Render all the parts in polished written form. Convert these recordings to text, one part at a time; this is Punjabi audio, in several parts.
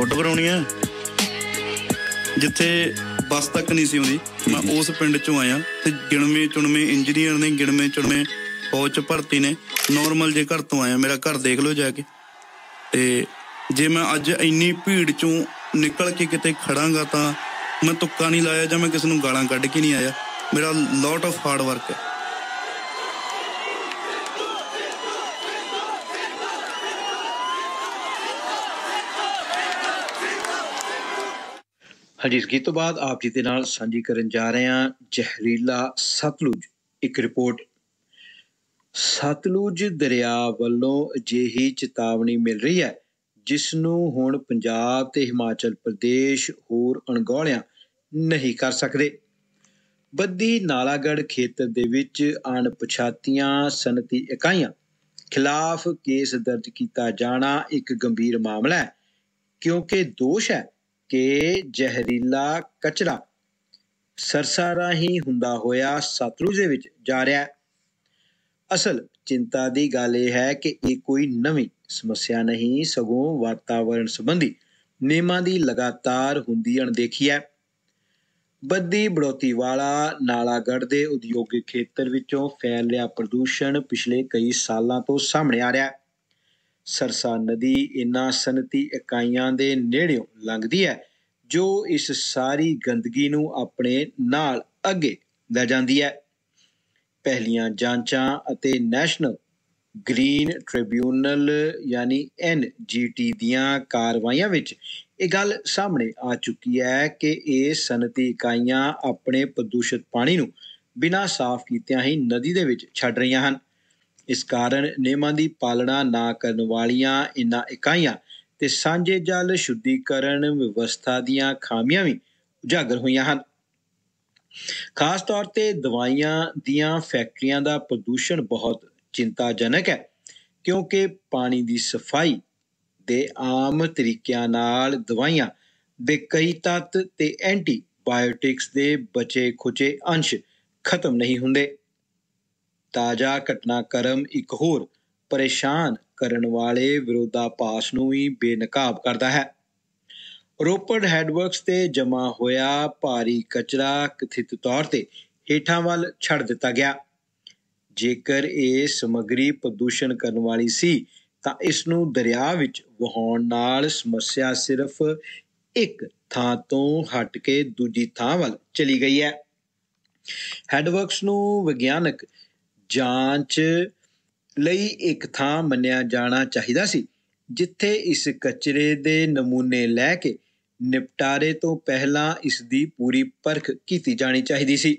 ਫੋਟੋ ਕਰਾਉਣੀ ਆ ਜਿੱਥੇ ਬੱਸ ਤੱਕ ਨਹੀਂ ਸੀ ਆਉਂਦੀ। ਮੈਂ ਉਸ ਪਿੰਡ ਚੋਂ ਆਇਆ ਤੇ ਗਿਣਵੇਂ ਚੁਣਵੇਂ ਇੰਜੀਨੀਅਰ ਨੇ, ਗਿਣਵੇਂ ਚੁਣਵੇਂ ਫੌਜ 'ਚ ਭਰਤੀ ਨੇ। ਨੋਰਮਲ ਜੇ ਘਰ ਤੋਂ ਆਇਆ, ਮੇਰਾ ਘਰ ਦੇਖ ਲਓ ਜਾ ਕੇ। ਤੇ ਜੇ ਮੈਂ ਅੱਜ ਇੰਨੀ ਭੀੜ ਚੋਂ ਨਿਕਲ ਕੇ ਕਿਤੇ ਖੜਾਂਗਾ ਤਾਂ ਮੈਂ ਤੁੱਕਾ ਨਹੀਂ ਲਾਇਆ ਜਾਂ ਮੈਂ ਕਿਸੇ ਨੂੰ ਗਾਲਾਂ ਕੱਢ ਕੇ ਨਹੀਂ ਆਇਆ। ਮੇਰਾ ਲੋਟ ਆਫ ਹਾਰਡ ਵਰਕ ਹੈ। ਹਾਂਜੀ, ਇਸ ਗੀਤ ਤੋਂ ਬਾਅਦ ਆਪ ਜੀ ਦੇ ਨਾਲ ਸਾਂਝੀ ਕਰਨ ਜਾ ਰਹੇ ਹਾਂ ਜ਼ਹਿਰੀਲਾ ਸਤਲੁਜ। ਇੱਕ ਰਿਪੋਰਟ। ਸਤਲੁਜ ਦਰਿਆ ਵੱਲੋਂ ਅਜਿਹੀ ਚੇਤਾਵਨੀ ਮਿਲ ਰਹੀ ਹੈ ਜਿਸ ਨੂੰ ਹੁਣ ਪੰਜਾਬ ਤੇ ਹਿਮਾਚਲ ਪ੍ਰਦੇਸ਼ ਹੋਰ ਅਣਗੌਲਿਆਂ ਨਹੀਂ ਕਰ ਸਕਦੇ। ਬੱਦੀ ਨਾਲਾਗੜ੍ਹ ਖੇਤਰ ਦੇ ਵਿੱਚ ਅਣਪਛਾਤੀਆਂ ਸਨਅਤੀ ਇਕਾਈਆਂ ਖਿਲਾਫ ਕੇਸ ਦਰਜ ਕੀਤਾ ਜਾਣਾ ਇੱਕ ਗੰਭੀਰ ਮਾਮਲਾ ਹੈ, ਕਿਉਂਕਿ ਦੋਸ਼ ਹੈ ਕਿ ਜ਼ਹਿਰੀਲਾ ਕਚਰਾ ਸਰਸਾ ਰਾਹੀਂ ਹੁੰਦਾ ਹੋਇਆ ਸਤਲੁਜ ਦੇ ਵਿੱਚ ਜਾ ਰਿਹਾ ਹੈ। ਅਸਲ ਚਿੰਤਾ ਦੀ ਗੱਲ ਇਹ ਹੈ ਕਿ ਇਹ ਕੋਈ ਨਵੀਂ ਸਮੱਸਿਆ ਨਹੀਂ, ਸਗੋਂ ਵਾਤਾਵਰਣ ਸੰਬੰਧੀ ਨਿਯਮਾਂ ਦੀ ਲਗਾਤਾਰ ਹੁੰਦੀ ਅਣਦੇਖੀ ਹੈ। ਬੱਦੀ ਬੜੌਤੀਵਾਲਾ ਨਾਲਾਗੜ੍ਹ ਦੇ ਉਦਯੋਗਿਕ ਖੇਤਰ ਵਿੱਚੋਂ ਫੈਲ ਰਿਹਾ ਪ੍ਰਦੂਸ਼ਣ ਪਿਛਲੇ ਕਈ ਸਾਲਾਂ ਤੋਂ ਸਾਹਮਣੇ ਆ ਰਿਹਾ ਹੈ। ਸਰਸਾ ਨਦੀ ਇਹਨਾਂ ਸਨਅਤੀ ਇਕਾਈਆਂ ਦੇ ਨੇੜਿਓਂ ਲੰਘਦੀ ਹੈ ਜੋ ਇਸ ਸਾਰੀ ਗੰਦਗੀ ਨੂੰ ਆਪਣੇ ਨਾਲ ਅੱਗੇ ਲੈ ਜਾਂਦੀ ਹੈ। ਪਹਿਲੀਆਂ ਜਾਂਚਾਂ ਅਤੇ ਨੈਸ਼ਨਲ ਗ੍ਰੀਨ ਟ੍ਰਿਬਿਊਨਲ ਯਾਨੀ NGT ਦੀਆਂ ਕਾਰਵਾਈਆਂ ਵਿੱਚ ਇਹ ਗੱਲ ਸਾਹਮਣੇ ਆ ਚੁੱਕੀ ਹੈ ਕਿ ਇਹ ਸਨਅਤੀ ਇਕਾਈਆਂ ਆਪਣੇ ਪ੍ਰਦੂਸ਼ਿਤ ਪਾਣੀ ਨੂੰ ਬਿਨਾਂ ਸਾਫ਼ ਕੀਤਿਆਂ ਹੀ ਨਦੀ ਦੇ ਵਿੱਚ ਛੱਡ ਰਹੀਆਂ ਹਨ। ਇਸ ਕਾਰਨ ਨਿਯਮਾਂ ਦੀ ਪਾਲਣਾ ਨਾ ਕਰਨ ਵਾਲੀਆਂ ਇਨ੍ਹਾਂ ਇਕਾਈਆਂ ਤੇ ਸਾਂਝੇ ਜਲ ਸ਼ੁੱਧੀਕਰਨ ਵਿਵਸਥਾ ਦੀਆਂ ਖਾਮੀਆਂ ਵੀ ਉਜਾਗਰ ਹੋਈਆਂ ਹਨ। ਖਾਸ ਤੌਰ ਤੇ ਦਵਾਈਆਂ ਦੀਆਂ ਫੈਕਟਰੀਆਂ ਦਾ ਪ੍ਰਦੂਸ਼ਣ ਬਹੁਤ ਚਿੰਤਾਜਨਕ ਹੈ, ਕਿਉਂਕਿ ਪਾਣੀ ਦੀ ਸਫਾਈ ਦੇ ਆਮ ਤਰੀਕਿਆਂ ਨਾਲ ਦਵਾਈਆਂ ਦੇ ਕਈ ਤੱਤ ਤੇ ਐਂਟੀਬਾਇਓਟਿਕਸ ਦੇ ਬਚੇ ਖੁਚੇ ਅੰਸ਼ ਖਤਮ ਨਹੀਂ ਹੁੰਦੇ। ਤਾਜ਼ਾ ਘਟਨਾਕ੍ਰਮ ਇੱਕ ਹੋਰ ਪਰੇਸ਼ਾਨ ਕਰਨ ਵਾਲੇ ਵਿਰੋਧਾਭਾਸ ਨੂੰ ਵੀ ਬੇਨਕਾਬ ਕਰਦਾ ਹੈ। ਰੋਪੜ ਹੈਡਵਰਕਸ ਤੇ ਜਮ੍ਹਾਂ ਹੋਇਆ ਭਾਰੀ ਕਚਰਾ ਕਥਿਤ ਤੌਰ ਤੇ ਹੇਠਾਂ ਵੱਲ ਛੱਡ ਦਿੱਤਾ ਗਿਆ। ਜੇਕਰ ਇਹ ਸਮੱਗਰੀ ਪ੍ਰਦੂਸ਼ਣ ਕਰਨ ਵਾਲੀ ਸੀ ਤਾਂ ਇਸ ਨੂੰ ਦਰਿਆ ਵਿੱਚ ਵਹਾਉਣ ਨਾਲ ਸਮੱਸਿਆ ਸਿਰਫ ਇੱਕ ਥਾਂ ਤੋਂ ਹਟ ਕੇ ਦੂਜੀ ਥਾਂ ਵੱਲ ਚਲੀ ਗਈ ਹੈ। ਹੈਡਵਰਕਸ ਨੂੰ ਵਿਗਿਆਨਕ ਜਾਂਚ ਲਈ ਇੱਕ ਥਾਂ ਮੰਨਿਆ ਜਾਣਾ ਚਾਹੀਦਾ ਸੀ, ਜਿੱਥੇ ਇਸ ਕਚਰੇ ਦੇ ਨਮੂਨੇ ਲੈ ਕੇ ਨਿਪਟਾਰੇ ਤੋਂ ਪਹਿਲਾਂ ਇਸ ਦੀ ਪੂਰੀ ਪਰਖ ਕੀਤੀ ਜਾਣੀ ਚਾਹੀਦੀ ਸੀ।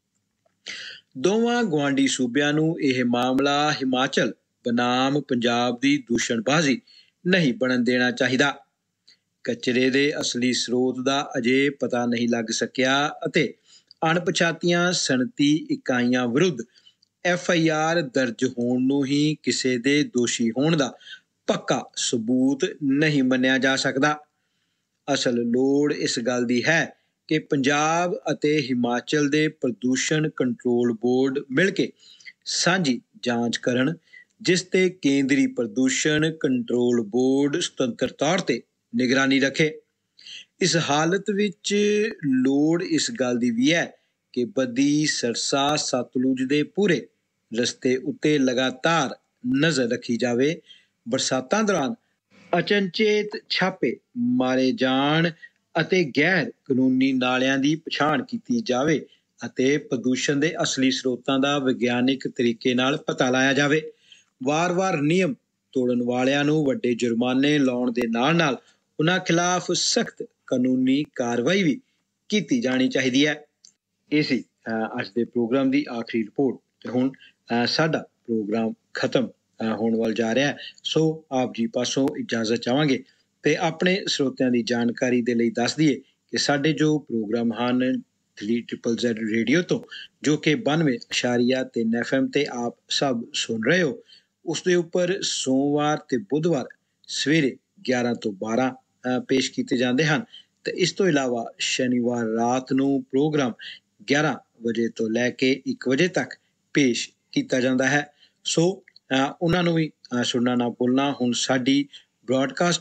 ਦੋਵਾਂ ਗੁਆਂਢੀ ਸੂਬਿਆਂ ਨੂੰ ਇਹ ਮਾਮਲਾ ਹਿਮਾਚਲ ਬਨਾਮ ਪੰਜਾਬ ਦੀ ਦੂਸ਼ਣਬਾਜ਼ੀ ਨਹੀਂ ਬਣਨ ਦੇਣਾ ਚਾਹੀਦਾ। ਕਚਰੇ ਦੇ ਅਸਲੀ ਸਰੋਤ ਦਾ ਅਜੇ ਪਤਾ ਨਹੀਂ ਲੱਗ ਸਕਿਆ ਅਤੇ ਅਣਪਛਾਤੀਆਂ ਸਨਅਤੀ ਇਕਾਈਆਂ ਵਿਰੁੱਧ FIR ਦਰਜ ਹੋਣ ਨੂੰ ਹੀ ਕਿਸੇ ਦੇ ਦੋਸ਼ੀ ਹੋਣ ਦਾ ਪੱਕਾ ਸਬੂਤ ਨਹੀਂ ਮੰਨਿਆ ਜਾ ਸਕਦਾ। ਅਸਲ ਲੋੜ ਇਸ ਗੱਲ ਦੀ ਹੈ ਕਿ ਪੰਜਾਬ ਅਤੇ ਹਿਮਾਚਲ ਦੇ ਪ੍ਰਦੂਸ਼ਣ ਕੰਟਰੋਲ ਬੋਰਡ ਮਿਲ ਕੇ ਸਾਂਝੀ ਜਾਂਚ ਕਰਨ, ਜਿਸ ਤੇ ਕੇਂਦਰੀ ਪ੍ਰਦੂਸ਼ਣ ਕੰਟਰੋਲ ਬੋਰਡ ਸੁਤੰਤਰ ਤੌਰ ਤੇ ਨਿਗਰਾਨੀ ਰੱਖੇ। ਇਸ ਹਾਲਤ ਵਿੱਚ ਲੋੜ ਇਸ ਗੱਲ ਦੀ ਵੀ ਹੈ ਕਿ ਬੱਦੀ ਸਰਸਾ ਸਤਲੁਜ ਦੇ ਪੂਰੇ ਰਸਤੇ ਉੱਤੇ ਲਗਾਤਾਰ ਨਜ਼ਰ ਰੱਖੀ ਜਾਵੇ। ਬਰਸਾਤਾਂ ਦੌਰਾਨ ਅਚਨਚੇਤ ਛਾਪੇ ਮਾਰੇ ਜਾਣ ਅਤੇ ਗੈਰ ਕਾਨੂੰਨੀ ਨਾਲਿਆਂ ਦੀ ਪਛਾਣ ਕੀਤੀ ਜਾਵੇ ਅਤੇ ਪ੍ਰਦੂਸ਼ਣ ਦੇ ਅਸਲੀ ਸਰੋਤਾਂ ਦਾ ਵਿਗਿਆਨਿਕ ਤਰੀਕੇ ਨਾਲ ਪਤਾ ਲਾਇਆ ਜਾਵੇ। ਵਾਰ-ਵਾਰ ਨਿਯਮ ਤੋੜਨ ਵਾਲਿਆਂ ਨੂੰ ਵੱਡੇ ਜੁਰਮਾਨੇ ਲਾਉਣ ਦੇ ਨਾਲ-ਨਾਲ ਉਹਨਾਂ ਖਿਲਾਫ ਸਖਤ ਕਾਨੂੰਨੀ ਕਾਰਵਾਈ ਵੀ ਕੀਤੀ ਜਾਣੀ ਚਾਹੀਦੀ ਹੈ। ਇਹ ਸੀ ਅੱਜ ਦੇ ਪ੍ਰੋਗਰਾਮ ਦੀ ਆਖਰੀ ਰਿਪੋਰਟ। ਤੇ ਹੁਣ ਸਾਡਾ ਪ੍ਰੋਗਰਾਮ ਖਤਮ ਹੋਣ ਵੱਲ ਜਾ ਰਿਹਾ ਹੈ, ਸੋ ਆਪ ਜੀ ਪਾਸੋਂ ਇਜਾਜ਼ਤ ਚਾਹਾਂਗੇ ਤੇ ਆਪਣੇ ਸਰੋਤਿਆਂ ਦੀ ਜਾਣਕਾਰੀ ਦੇ ਲਈ ਦੱਸ ਦਈਏ ਕਿ ਸਾਡੇ ਜੋ ਪ੍ਰੋਗਰਾਮ ਹਨ 3ZZZ ਰੇਡੀਓ ਤੋਂ, ਜੋ ਕਿ 92.3 FM ਤੇ ਆਪ ਸਭ ਸੁਣ ਰਹੇ ਹੋ, ਉਸਦੇ ਉੱਪਰ ਸੋਮਵਾਰ ਤੇ ਬੁੱਧਵਾਰ ਸਵੇਰੇ 11 ਤੋਂ 12 ਪੇਸ਼ ਕੀਤੇ ਜਾਂਦੇ ਹਨ ਤੇ ਇਸ ਤੋਂ ਇਲਾਵਾ ਸ਼ਨੀਵਾਰ ਰਾਤ ਨੂੰ ਪ੍ਰੋਗਰਾਮ 11 ਵਜੇ ਤੋਂ ਲੈ ਕੇ 1 ਵਜੇ ਤੱਕ ਪੇਸ਼ ਕੀਤਾ ਜਾਂਦਾ ਹੈ। ਸੋ ਉਹਨਾਂ ਨੂੰ ਵੀ ਸੁਣਨਾ ਨਾ ਭੁੱਲਣਾ। ਹੁਣ ਸਾਡੀ ਬ੍ਰੌਡਕਾਸਟਿੰਗ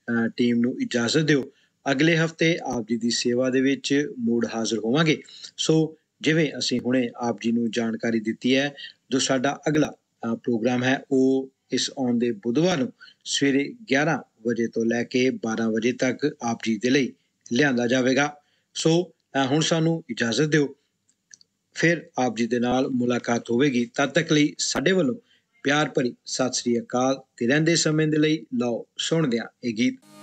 ਟੀਮ ਨੂੰ ਇਜਾਜ਼ਤ ਦਿਓ। ਅਗਲੇ ਹਫਤੇ ਆਪ ਜੀ ਦੀ ਸੇਵਾ ਦੇ ਵਿੱਚ ਮੁੜ ਹਾਜ਼ਰ ਹੋਵਾਂਗੇ। ਸੋ ਜਿਵੇਂ ਅਸੀਂ ਹੁਣੇ ਆਪ ਜੀ ਨੂੰ ਜਾਣਕਾਰੀ ਦਿੱਤੀ ਹੈ, ਜੋ ਸਾਡਾ ਅਗਲਾ ਪ੍ਰੋਗਰਾਮ ਹੈ ਉਹ ਇਸ ਆਉਂਦੇ ਬੁੱਧਵਾਰ ਨੂੰ ਸਵੇਰੇ 11 ਵਜੇ ਤੋਂ ਲੈ ਕੇ 12 ਵਜੇ ਤੱਕ ਆਪ ਜੀ ਦੇ ਲਈ ਲਿਆਂਦਾ ਜਾਵੇਗਾ। ਸੋ ਹੁਣ ਸਾਨੂੰ ਇਜਾਜ਼ਤ ਦਿਓ, ਫਿਰ ਆਪ ਜੀ ਦੇ ਨਾਲ ਮੁਲਾਕਾਤ ਹੋਵੇਗੀ। ਤਦ ਤੱਕ ਲਈ ਸਾਡੇ ਵੱਲੋਂ ਪਿਆਰ ਭਰੀ ਸਤਿ ਸ੍ਰੀ ਅਕਾਲ ਤੇ ਰਹਿੰਦੇ ਸਮੇਂ ਦੇ ਲਈ ਲਓ ਸੁਣਦਿਆਂ ਇਹ ਗੀਤ।